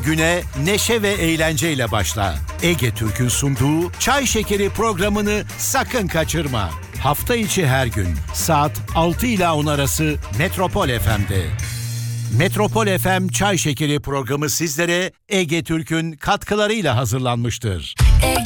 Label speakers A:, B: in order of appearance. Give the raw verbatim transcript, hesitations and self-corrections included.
A: güne neşe ve eğlenceyle başla. Ege Türk'ün sunduğu Çay Şekeri programını sakın kaçırma. Hafta içi her gün saat altı ile on arası Metropol F M'de. Metropol F M Çay Şekeri programı sizlere Ege Türk'ün katkılarıyla hazırlanmıştır.
B: Ege